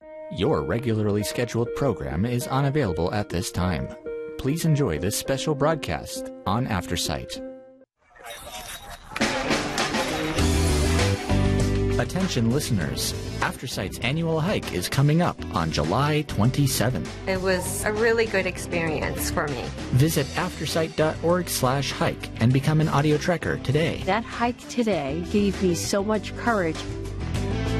Your regularly scheduled program is unavailable at this time. Please enjoy this special broadcast on Aftersight. Attention listeners, Aftersight's annual hike is coming up on July 27th. It was a really good experience for me. Visit aftersight.org/hike and become an audio trekker today. That hike today gave me so much courage.